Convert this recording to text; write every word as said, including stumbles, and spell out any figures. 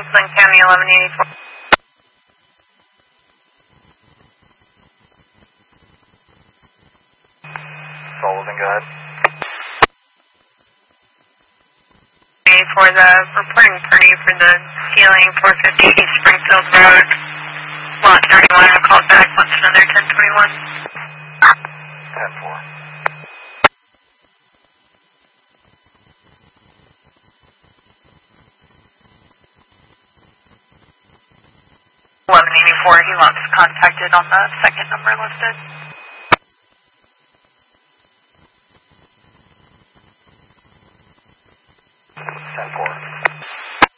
Lynn County eleven eighty-four. Sullivan, go ahead. For the reporting party for the ceiling four fifty East Springfield Road, lot thirty-one. I'll call back once another ten twenty-one. ten four. eleven eighty-four, he wants contacted on the second number listed.